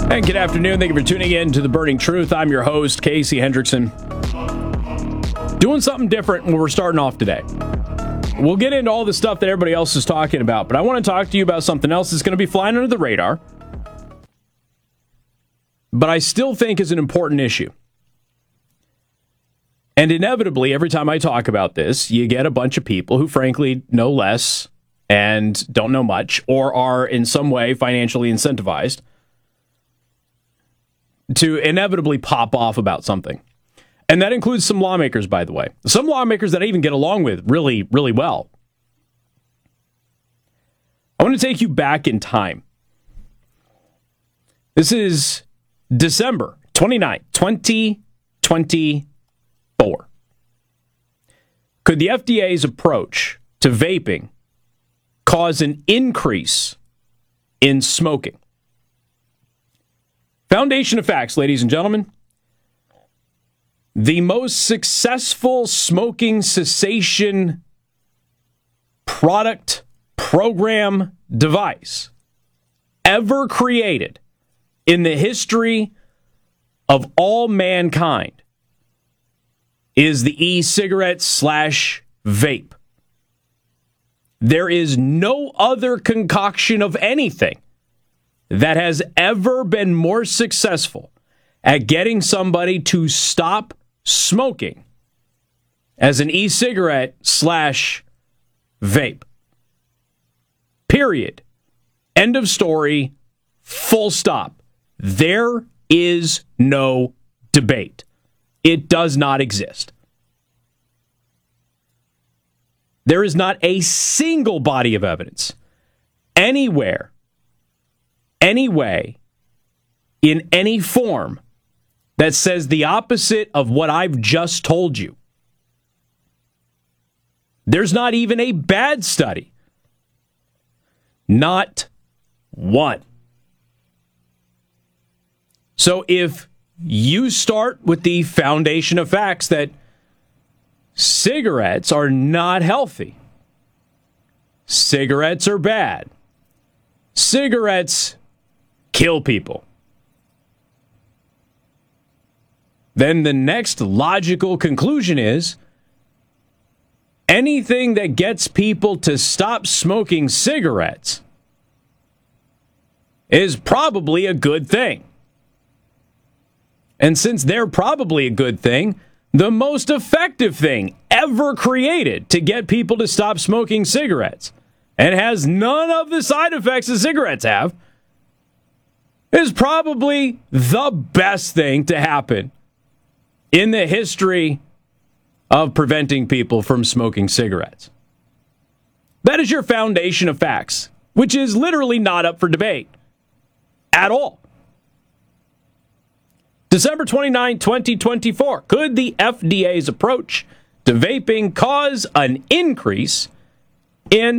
And good afternoon. Thank you for tuning in to The Burning Truth. I'm your host, Casey Hendrickson. Doing something different when we're starting off today. We'll get into all the stuff that everybody else is talking about, but I want to talk to you about something else that's going to be flying under the radar, but I still think is an important issue. And inevitably, every time I talk about this, you get a bunch of people who frankly know less and don't know much, or are in some way financially incentivized to inevitably pop off about something. And that includes some lawmakers, by the way. Some lawmakers that I even get along with really, really well. I want to take you back in time. This is December 29th, 2024. Could the FDA's approach to vaping cause an increase in smoking? Foundation of facts, ladies and gentlemen. The most successful smoking cessation product, program, device ever created in the history of all mankind is the e-cigarette / vape. There is no other concoction of anything that has ever been more successful at getting somebody to stop smoking as an e-cigarette / vape. Period. End of story. Full stop. There is no debate. It does not exist. There is not a single body of evidence anywhere, any way, in any form that says the opposite of what I've just told you. There's not even a bad study. Not one. So if you start with the foundation of facts that cigarettes are not healthy, cigarettes are bad, cigarettes kill people, then the next logical conclusion is anything that gets people to stop smoking cigarettes is probably a good thing. And since they're probably a good thing, the most effective thing ever created to get people to stop smoking cigarettes, and has none of the side effects that cigarettes have, is probably the best thing to happen in the history of preventing people from smoking cigarettes. That is your foundation of facts, which is literally not up for debate at all. December 29, 2024. Could the FDA's approach to vaping cause an increase in